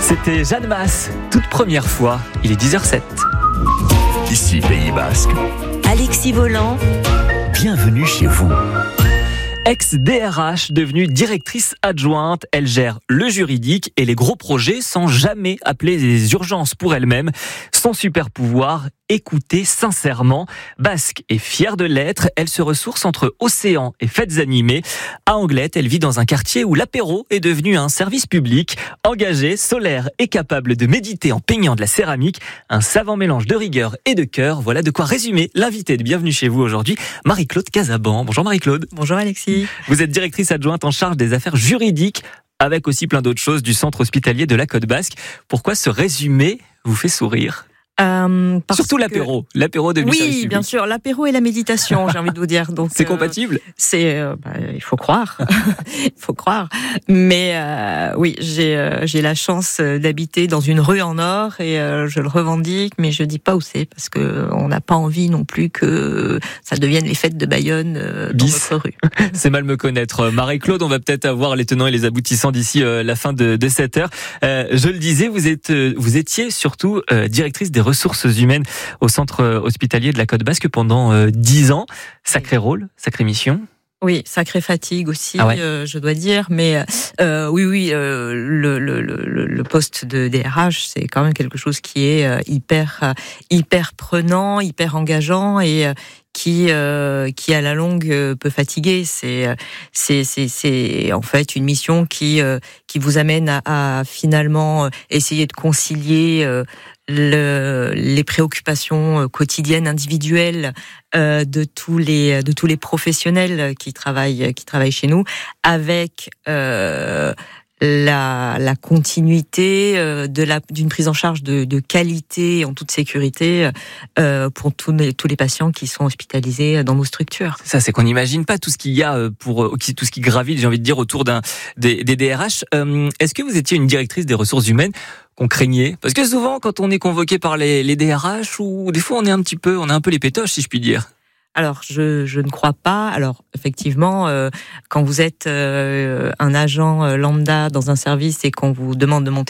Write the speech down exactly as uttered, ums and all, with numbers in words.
C'était Jeanne Masse, toute première fois. Il est dix heures zéro sept. Ici Pays Basque. Alexis Volant. Bienvenue chez vous. Ex-D R H, devenue directrice adjointe, elle gère le juridique et les gros projets sans jamais appeler les urgences pour elle-même. Son super pouvoir, écouter sincèrement. Basque est fière de l'être, elle se ressource entre océan et fêtes animées. À Anglette, elle vit dans un quartier où l'apéro est devenu un service public. Engagée, solaire et capable de méditer en peignant de la céramique, un savant mélange de rigueur et de cœur. Voilà de quoi résumer l'invité de Bienvenue chez vous aujourd'hui, Marie-Claude Casaban. Bonjour Marie-Claude. Bonjour Alexis. Vous êtes directrice adjointe en charge des affaires juridiques, avec aussi plein d'autres choses du centre hospitalier de la Côte Basque. Pourquoi ce résumé vous fait sourire ? Euh, parce Surtout que... l'apéro, l'apéro de Oui, service public. bien sûr, l'apéro et la méditation, j'ai envie de vous dire. Donc c'est euh, compatible. C'est, euh, bah, il faut croire, il faut croire. Mais euh, oui, j'ai euh, j'ai la chance d'habiter dans une rue en or et euh, je le revendique, mais je dis pas où c'est parce que on n'a pas envie non plus que ça devienne les fêtes de Bayonne euh, dans Bis. notre rue. C'est mal me connaître. Marie-Claude, on va peut-être avoir les tenants et les aboutissants d'ici euh, la fin de, de cette heure. Euh, je le disais, vous êtes, euh, vous étiez surtout euh, directrice des ressources humaines au centre hospitalier de la Côte Basque pendant euh, dix ans. Sacré rôle, sacrée mission. Oui, sacrée fatigue aussi, Ah ouais. euh, je dois dire. Mais euh, oui, oui, euh, le, le, le, le poste de D R H, c'est quand même quelque chose qui est euh, hyper, euh, hyper prenant, hyper engageant et euh, qui, euh, qui à la longue euh, peut fatiguer. C'est, c'est, c'est, c'est en fait une mission qui, euh, qui vous amène à, à finalement essayer de concilier euh, Le, les préoccupations quotidiennes, individuelles euh, de tous les de tous les professionnels qui travaillent qui travaillent chez nous, avec euh, la la continuité euh, de la d'une prise en charge de, de qualité en toute sécurité euh, pour tous les tous les patients qui sont hospitalisés dans nos structures. Ça, c'est qu'on n'imagine pas tout ce qu'il y a pour tout ce qui gravite, j'ai envie de dire, autour d'un des, des D R H. Euh, est-ce que vous étiez une directrice des ressources humaines qu'on craignait? Parce que souvent, quand on est convoqué par les, les D R H, ou des fois on est un petit peu, on est un peu les pétoches, si je puis dire. Alors, je, je ne crois pas. Alors, effectivement, euh, quand vous êtes euh, un agent lambda dans un service et qu'on vous demande de monter